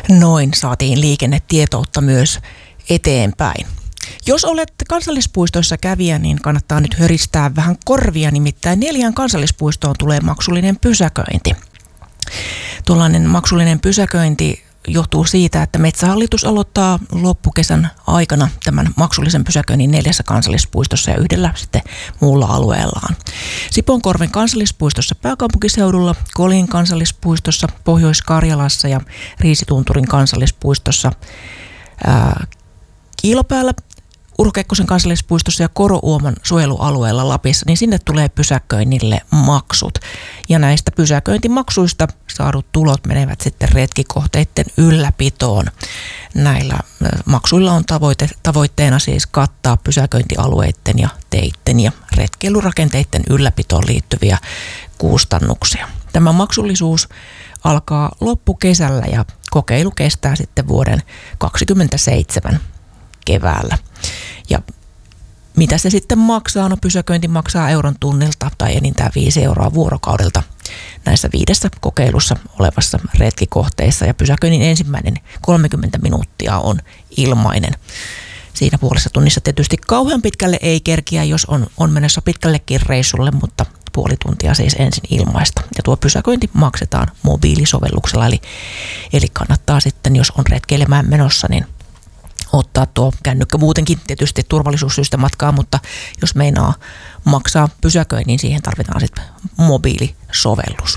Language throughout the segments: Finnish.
Noin saatiin liikennetietoutta myös eteenpäin. Jos olet kansallispuistoissa kävijä, niin kannattaa nyt höristää vähän korvia, nimittäin 4 kansallispuistoon tulee maksullinen pysäköinti. Tuollainen maksullinen pysäköinti johtuu siitä, että Metsähallitus aloittaa loppukesän aikana tämän maksullisen pysäköinnin 4 kansallispuistossa ja 1 sitten muulla alueellaan. Sipoonkorven kansallispuistossa pääkaupunkiseudulla, Kolin kansallispuistossa Pohjois-Karjalassa ja Riisitunturin kansallispuistossa Kiilopäällä, Urho Kekkosen kansallispuistossa ja Korouoman suojelualueella Lapissa, niin sinne tulee pysäköinnille maksut. Ja näistä pysäköintimaksuista saadut tulot menevät sitten retkikohteiden ylläpitoon. Näillä maksuilla on tavoitteena siis kattaa pysäköintialueiden ja teitten ja retkeilurakenteiden ylläpitoon liittyviä kustannuksia. Tämä maksullisuus alkaa loppukesällä ja kokeilu kestää sitten vuoden 2027 keväällä. Ja mitä se sitten maksaa? No pysäköinti maksaa euron tunnilta tai enintään 5 euroa vuorokaudelta näissä 5 kokeilussa olevassa retkikohteissa. Ja pysäköinnin ensimmäinen 30 minuuttia on ilmainen. Siinä puolessa tunnissa tietysti kauhean pitkälle ei kerkiä, jos on menossa pitkällekin reissulle, mutta puoli tuntia siis ensin ilmaista. Ja tuo pysäköinti maksetaan mobiilisovelluksella, eli kannattaa sitten, jos on retkeilemään menossa, niin ottaa tuo kännykkä muutenkin tietysti turvallisuussyistä matkaa, mutta jos meinaa maksaa pysäköinnin, niin siihen tarvitaan sitten mobiilisovellus.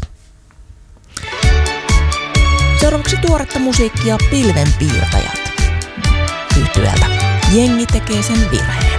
Seuraavaksi tuoretta musiikkia Pilvenpiirtäjät yhtyeltä. Jengi tekee sen virheen.